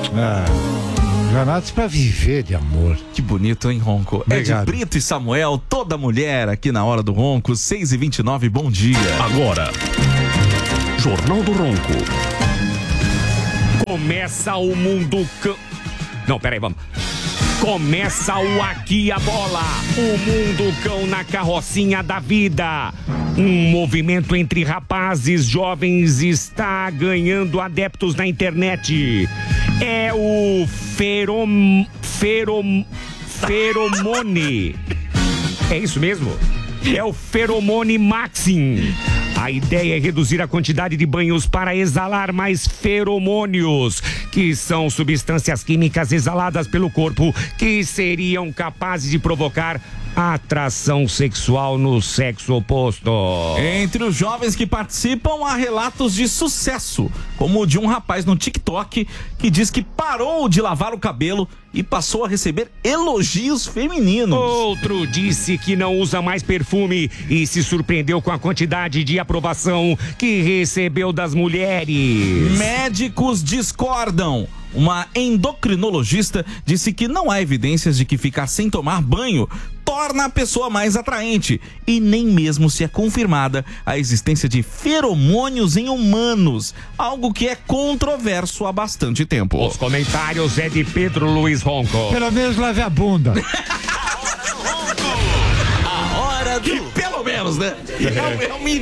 Granados pra viver de amor. Que bonito, hein, Ronco? Obrigado. É de Brito e Samuel, toda mulher aqui na Hora do Ronco, 6h29, bom dia. Agora, Jornal do Ronco. Começa o mundo... Não, peraí, vamos. Começa o Aqui a Bola, o mundo cão na carrocinha da vida. Um movimento entre rapazes jovens está ganhando adeptos na internet. É o feromone. É isso mesmo? É o feromone maxim. A ideia é reduzir a quantidade de banhos para exalar mais feromônios, que são substâncias químicas exaladas pelo corpo que seriam capazes de provocar atração sexual no sexo oposto. Entre os jovens que participam, há relatos de sucesso, como o de um rapaz no TikTok que diz que parou de lavar o cabelo e passou a receber elogios femininos. Outro disse que não usa mais perfume e se surpreendeu com a quantidade de aprovação que recebeu das mulheres. Médicos discordam. Uma endocrinologista disse que não há evidências de que ficar sem tomar banho torna a pessoa mais atraente e nem mesmo se é confirmada a existência de feromônios em humanos, algo que é controverso há bastante tempo. Os comentários é de Pedro Luiz Ronco. Pelo menos lave a bunda. A hora do... Pelo menos, né? É o mínimo.